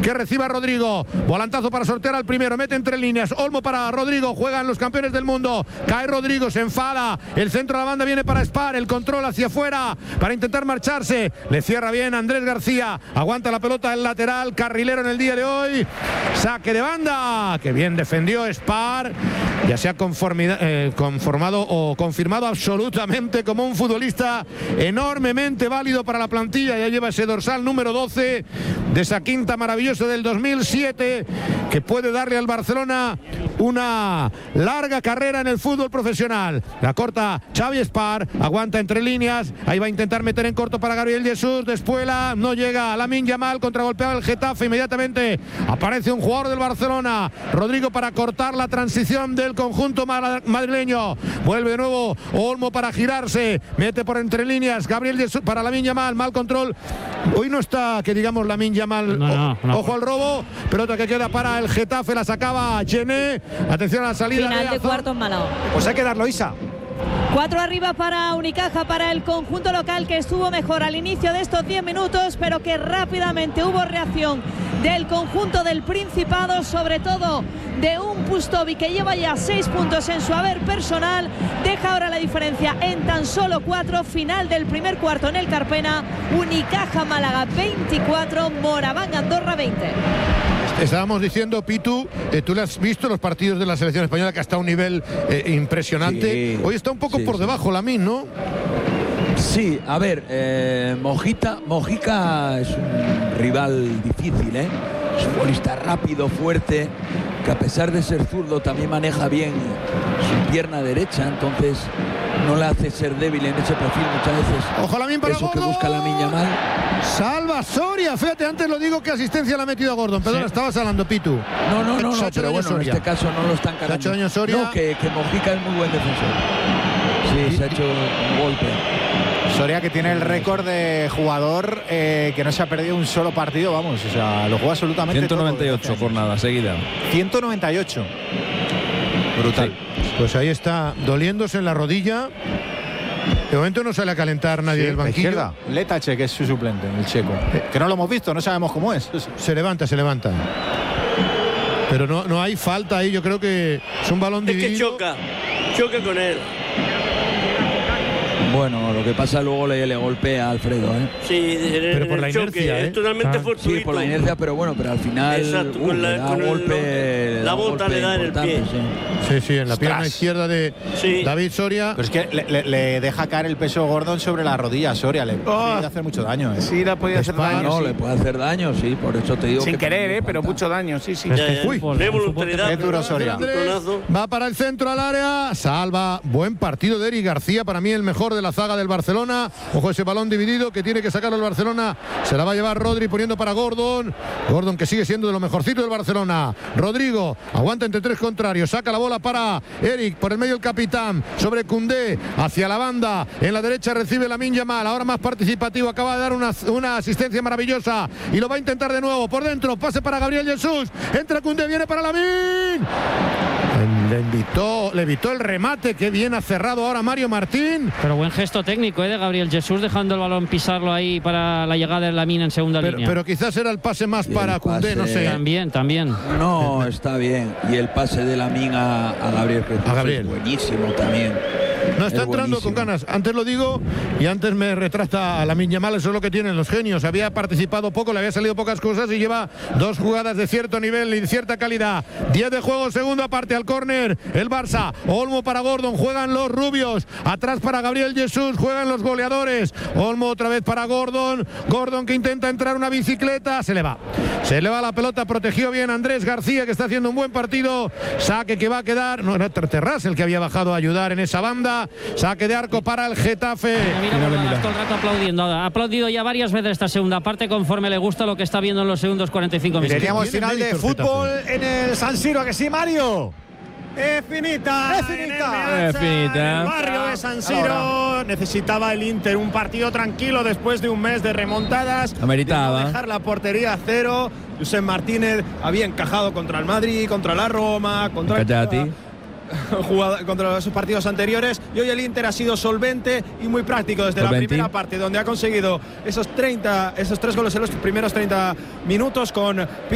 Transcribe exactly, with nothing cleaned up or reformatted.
que reciba Rodrigo. Volantazo para sortear al primero, mete entre líneas. Olmo para Rodrigo, juegan los campeones del mundo. Cae Rodrigo, se enfada. El centro de la banda viene para Spar, el control hacia afuera para intentar marcharse. Le cierra bien Andrés García. Aguanta la pelota el lateral, carrilero en el día de hoy. Saque de banda. Que bien defendió Spar. Ya se ha eh, conformado o confirmado absolutamente como un futbolista enormemente válido para la plantilla. Ya lleva ese dorsal número doce de esa quinta maravillosa del dos mil siete, que puede darle al Barcelona una larga carrera en el fútbol profesional. La corta Xavi Spar, aguanta entre líneas, ahí va a intentar meter en corto para Gabriel Jesús, Despuela, no llega, Lamine Yamal, contragolpeaba el Getafe, inmediatamente aparece un jugador del Barcelona, Rodrigo, para cortar la transición del conjunto madrileño. Vuelve de nuevo Olmo para girarse, mete por entre líneas Gabriel Jesús para Lamine Yamal, mal control. Hoy no está, que digamos, Lamine Yamal. No, no, no. Ojo al robo, pelota que queda para el Getafe, la sacaba Gené. Atención a la salida. Final de, de cuarto en Málaga. Pues hay que darlo, Isa. Cuatro arriba para Unicaja, para el conjunto local, que estuvo mejor al inicio de estos diez minutos, pero que rápidamente hubo reacción del conjunto del Principado, sobre todo de un Pustovi que lleva ya seis puntos en su haber personal. Deja ahora la diferencia en tan solo cuatro. Final del primer cuarto en el Carpena. Unicaja Málaga veinticuatro, Moraván Andorra veinte. Estábamos diciendo, Pitu, eh, tú le has visto los partidos de la selección española, que está a un nivel eh, impresionante. Sí, hoy está un poco sí, por debajo, sí. Lamine, ¿no? Sí, a ver, eh, Mojita, Mojica es un rival difícil, ¿eh? Es un futbolista rápido, fuerte, que a pesar de ser zurdo también maneja bien su pierna derecha, entonces no le hace ser débil en ese perfil muchas veces. Ojo, Lamine para eso Gordon. Que busca Lamine Yamal. Salva Soria, fíjate, antes lo digo que asistencia la ha metido a Gordon. Perdón, sí. Estabas hablando, Pitu. No, no, no, no, pero bueno, Soria. En este caso no lo están cargando. Años Soria. No, que, que Mojica es muy buen defensor. Sí, ¿Y? se ha hecho un golpe. Soria, que tiene el récord de jugador eh, que no se ha perdido un solo partido, vamos, o sea, lo juega absolutamente ciento noventa y ocho todo, jornadas seguida. ciento noventa y ocho. Brutal. Sí. Pues ahí está, doliéndose en la rodilla. De momento no sale a calentar nadie sí, del banquillo. Izquierda, Letache, que es su suplente, el checo. Eh. Que no lo hemos visto, no sabemos cómo es. Se levanta, se levanta. Pero no, no hay falta ahí, yo creo que es un balón dividido. Es que choca, choca con él. Bueno, lo que pasa luego le, le golpea a Alfredo, ¿eh? Sí, en, pero por la choque, inercia, ¿eh? Es totalmente ah, fortuito. Sí, por la inercia, pero bueno, pero al final exacto, uh, con la, le da con golpe, el, la bota le da en el pie. Sí, sí, sí en la Ostras. pierna izquierda de sí. David Soria. Pero es que le, le, le deja caer el peso Gordon sobre la rodilla a Soria. Le oh. puede hacer mucho daño, ¿eh? Sí, le puede hacer daño. No, sí. le puede hacer daño, sí, por eso te digo. Sin que querer, ¿eh? Pero mucho daño, sí, sí. Ya, ya. Uy, de voluntariedad. Es duro Soria. Va para el centro al área, salva. Buen partido de Eric García, para mí el mejor de la zaga del Barcelona. Ojo ese balón dividido que tiene que sacarlo el Barcelona. Se la va a llevar Rodri poniendo para Gordon. Gordon, que sigue siendo de lo mejorcito del Barcelona. Rodrigo aguanta entre tres contrarios. Saca la bola para Eric. Por el medio el capitán. Sobre Koundé. Hacia la banda. En la derecha recibe Lamine Yamal. Ahora más participativo. Acaba de dar una, una asistencia maravillosa. Y lo va a intentar de nuevo. Por dentro. Pase para Gabriel Jesús. Entra Koundé. Viene para Lamine. Le invitó, le evitó el remate. Qué bien ha cerrado ahora Mario Martín. Pero buen gesto técnico, ¿eh? De Gabriel Jesús, dejando el balón pisarlo ahí para la llegada de Lamine en segunda pero, línea. Pero quizás era el pase más y para Koundé, no sé. También, también. No, está bien. Y el pase de Lamine a, a Gabriel Jesús a Gabriel. Es buenísimo también. No, está entrando con ganas. Antes lo digo y antes me retracta a Lamine Yamal. Eso es lo que tienen los genios. Había participado poco, le había salido pocas cosas y lleva dos jugadas de cierto nivel y de cierta calidad. diez de juego, segunda parte al córner. El Barça. Olmo para Gordon. Juegan los rubios. Atrás para Gabriel Jesús. Juegan los goleadores. Olmo otra vez para Gordon. Gordon que intenta entrar una bicicleta. Se le va. Se le va la pelota. Protegió bien Andrés García, que está haciendo un buen partido. Saque que va a quedar. No, era Terraz el que había bajado a ayudar en esa banda. Saque de arco para el Getafe. Mira, mira, mira. Todo el rato aplaudiendo. Ha aplaudido ya varias veces esta segunda parte conforme le gusta lo que está viendo en los segundos cuarenta y cinco minutos. Teníamos final de fútbol en el San Siro, ¿a que sí, Mario? Es finita, es finita, es finita. El barrio de San Siro necesitaba el Inter un partido tranquilo después de un mes de remontadas. Ameritaba. De dejar la portería a cero. Josep Martínez había encajado contra el Madrid, contra la Roma, contra el jugado contra sus partidos anteriores, y hoy el Inter ha sido solvente y muy práctico desde solvente. La primera parte, donde ha conseguido esos treinta, esos tres goles en los primeros treinta minutos con